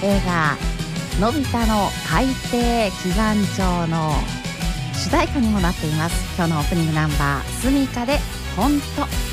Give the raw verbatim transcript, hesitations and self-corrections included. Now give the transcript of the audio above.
映画のび太の海底祈願帳の主題歌にもなっています。今日のオープニングナンバースミカでほんと。